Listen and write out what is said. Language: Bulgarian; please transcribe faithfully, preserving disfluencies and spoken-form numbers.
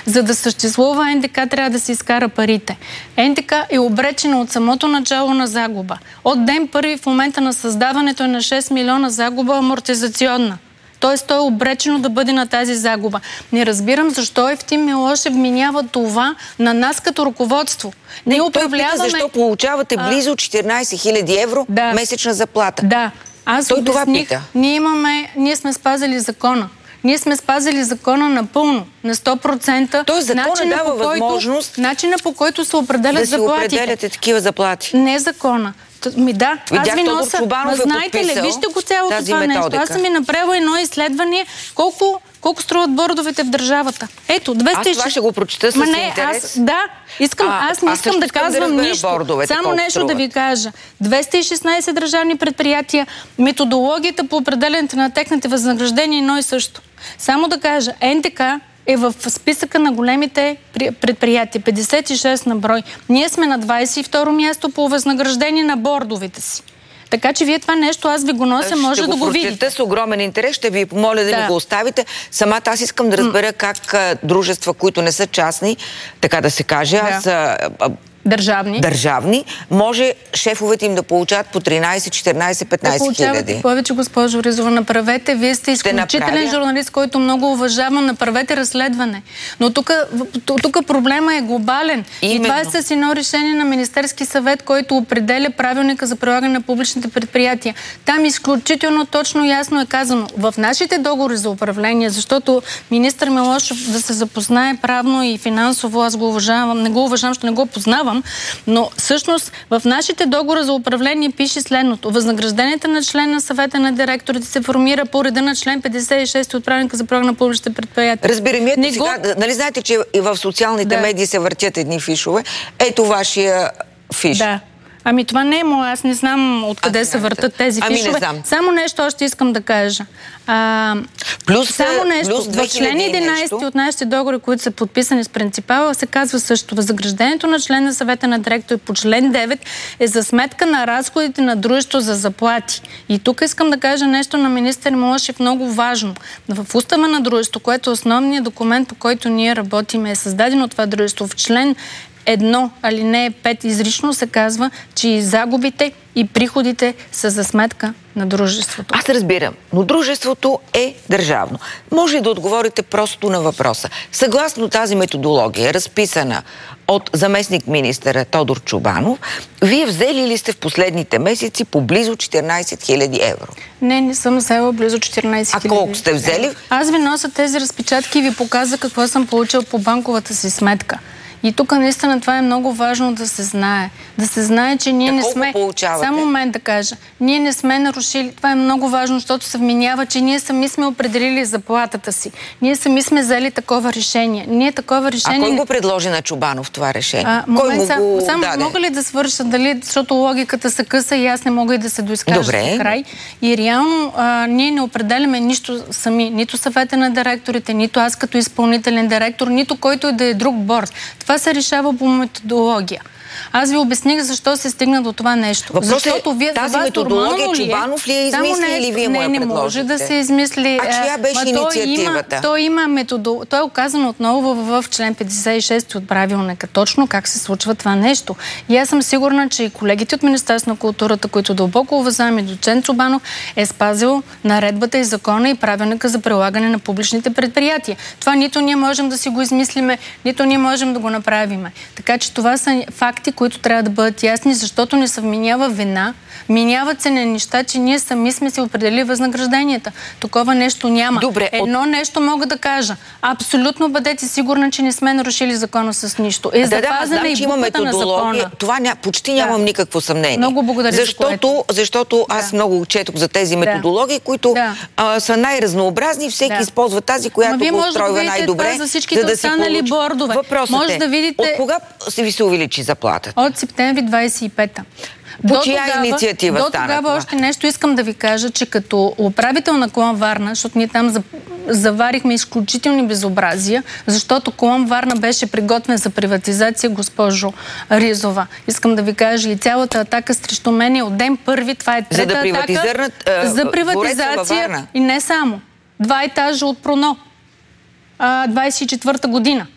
За да съществува НДК, трябва да се изкара парите. НДК е обречена от самото начало на загуба. От ден първи в момента на създаването е на шест милиона загуба амортизационна. Тоест, той е обречено да бъде на тази загуба. Не разбирам защо Евтим Милошев вменява това на нас като ръководство. Не, Ние управляваме... Той пита защо получавате близо четиринайсет хиляди евро да. месечна заплата. Да. Аз той обясних, това пита. Ние, имаме, ние сме спазали закона. Ние сме спазали закона напълно, на сто процента. Тоест закона дава по който, възможност начина по който се определят да си заплатите. определяте такива заплати. Не закона. Ми да, Видях, аз ви нося, Чубанов ма, знаете е ли, вижте го цялото това методика. нещо. Аз съм ми направила едно изследване, колко, колко струват бордовете в държавата. Ето, двеста и шейсет... Аз това ще го прочита с Ма не, интерес. Аз, да, искам, а, аз не искам да казвам да нищо. бордовете, Само нещо струват. да ви кажа. двеста и шестнайсет държавни предприятия, методологията по определенето на техните възнаграждения е едно и също. Само да кажа, НДК е в списъка на големите предприятия, петдесет и шест на брой. Ние сме на двайсет и второ място по възнаграждение на бордовете си. Така че вие това нещо, аз ви го нося, може да го видите. Ще го прочета с огромен интерес, ще ви помоля да, да ми го оставите. Самата аз искам да разбера как а, дружества, които не са частни, така да се каже, да. аз... А, Държавни. Държавни. Може шефовете им да получават по тринайсет, четиринайсет, петнайсет хиляди. Да повече, госпожо Ризова, направете. Вие сте изключителен журналист, който много уважавам. Направете разследване. Но тук, тук проблема е глобален. Именно. И това е с едно решение на Министерски съвет, който определя правилника за прилагане на публичните предприятия. Там изключително точно ясно е казано. В нашите договори за управление, защото министър Милошев да се запознае правно и финансово, аз го уважавам, не го уважавам, ще не го познавам, но всъщност в нашите договори за управление пише следното. Възнаграждението на член на съвета на директорите се формира по реда на член петдесет и шест от правилника за прилагане на публичните предприятия. Разбирам, ето Не сега, го... нали знаете, че и в социалните да. медии се въртят едни фишове. Ето вашия фиш. Да. Ами това не е моя, аз не знам откъде а, се въртат тези ами фишове. Само нещо още искам да кажа. А, плюс, само нещо. Плюс в член единайсет от нашите договори, които са подписани с принципала, се казва също. Възнаграждението на член на съвета на директори по член девет е за сметка на разходите на дружество за заплати. И тук искам да кажа нещо на министър Милошев много важно. В устава на дружество, което е основният документ, по който ние работим, е създадено това дружество в член едно, алинея пет, изрично се казва, че и загубите и приходите са за сметка на дружеството. Аз разбирам, но дружеството е държавно. Може ли да отговорите просто на въпроса? Съгласно тази методология, разписана от заместник-министъра Тодор Чубанов, вие взели ли сте в последните месеци по близо четиринайсет хиляди евро? Не, не съм взела близо четиринайсет хиляди. А колко сте взели? Аз ви нося тези разпечатки и ви показа какво съм получил по банковата си сметка. И тук наистина това е много важно да се знае. Да се знае, че ние не сме... получавате? Само момент да кажа. Ние не сме нарушили... Това е много важно, защото се вменява, че ние сами сме определили заплатата си. Ние сами сме взели такова решение. Ние такова решение... А кой го предложи на Чубанов това решение? А, кой момент, му го само даде? Мога ли да свърша? Дали, защото логиката се къса и аз не мога и да се доизкажа за край. И реално а, ние не определяме нищо сами. Нито съвета на директорите, нито аз като изпълнителен директор, нито който и да е друг борд. Това се решава по методология. Аз ви обясних защо се стигна до това нещо. Въпрос Защото е, вие, тази методология ли е? Чубанов ли е измисли или вие му я предложите? Не, не може да се измисли. А чия беше инициативата? Той има методология. Той е оказано отново в, в член петдесет и шест от правилника. Точно как се случва това нещо. И аз съм сигурна, че и колегите от Министерството на културата, които дълбоко уважавам, и доцент Чубанов, е спазил наредбата и закона и правилника за прилагане на публичните предприятия. Това нито ние можем да си го измислиме, нито ние можем да го направиме. Така че това са факти, които трябва да бъдат ясни, защото не се вменява вина, вменяват се на неща, че ние сами сме си определили възнагражденията. Такова нещо няма. Добре, Едно от... нещо мога да кажа. Абсолютно бъдете сигурни, че не сме нарушили закона с нищо. Е да, запазена да, и буквата на закона. Това ня... почти нямам да. никакво съмнение. Много благодаря защото, за защото да. аз много четох за тези методологии, които да. а, са най-разнообразни. Всеки да. използва тази, която го устройва най-добре, за, за да си получи. Бордове. Въпросът Може е, да видите... от кога се ви се увеличи заплата? От септември двайсет и пета. По до чия тогава, инициатива до стана тогава това? Още нещо искам да ви кажа, че като управител на Клон Варна, защото ние там заварихме изключителни безобразия, защото Клон Варна беше приготвен за приватизация, госпожо Ризова. Искам да ви кажа и цялата атака срещу мен е от ден първи. Това е трета за да атака е, за приватизация и не само. Два етажа от Проно. двайсет и четвърта година.